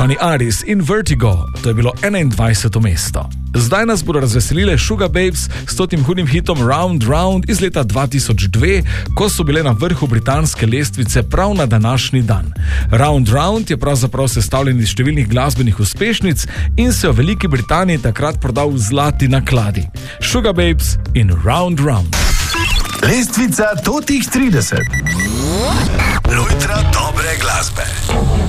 Stefani Aris in Vertigo, to je bilo 21. mesto. Zdaj nas bodo razveselile Sugababes s tem hudim hitom Round Round iz leta 2002, ko so bile na vrhu britanske lestvice prav na današnji dan. Round Round je pravzaprav sestavljen iz številnih glasbenih uspešnic in se v Veliki Britaniji takrat prodal v zlati nakladi. Sugababes in Round Round. Lestvica totih 30. Lojtra dobre glasbe.